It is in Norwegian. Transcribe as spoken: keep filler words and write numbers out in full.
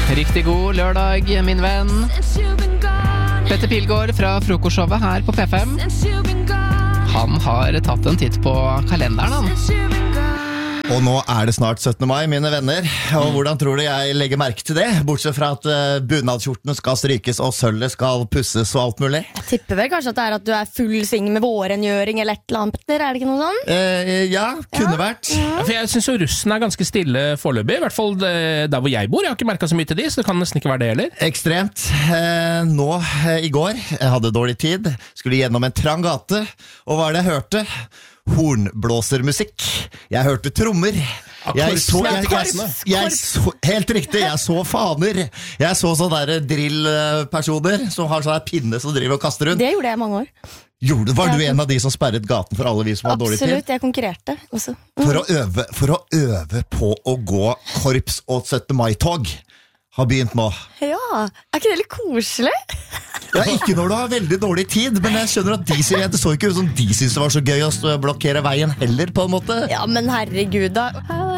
Riktig god lørdag, min venn. Petter Pilgaard fra frokostshowet her på P fem. Han har tatt en titt på kalenderen, han. Og nå er det snart syttende mai, mine venner. Og hvordan tror du jeg legger merke til det? Bortsett fra at uh, bunadskjortene skal strykes og sølvet skal pusses og alt mulig. Jeg tipper vel kanskje at det er at du er full sving med vårrengjøring eller et eller annet, Petter. Er det ikke noe sånn? Uh, ja, kunne ja. vært. Ja, for jeg synes jo russen er ganske stille foreløpig. I hvert fall der hvor jeg bor. Jeg har ikke merket så mye til de, så det kan nesten ikke være det heller. Ekstremt. Uh, nå, uh, i går, jeg hadde dårlig tid. Skulle gjennom en trang gate. Og hva er det jeg hørte? Hornblåsermusikk. Jeg hørte trommer. Jeg så, jeg, jeg, jeg så, helt riktig, jeg så faner. Jeg så sånne der drill-personer som har sånne pinne som driver og kaster rundt. Det gjorde jeg i mange år. Gjorde, var du en av de som sperret gaten for alle vi som har dårlig tid? Absolutt, jeg konkurrerte også. Mm. For, å øve, for å øve på å gå korps og syttende mai-tog har begynt nå. Ja, er ikke det litt koselig? Ja, ikke når du har veldig dårlig tid, men jeg skjønner at de sier det så ikke ut som de synes det var så gøy å blokkere veien heller, på en måte. Ja, men herregud da.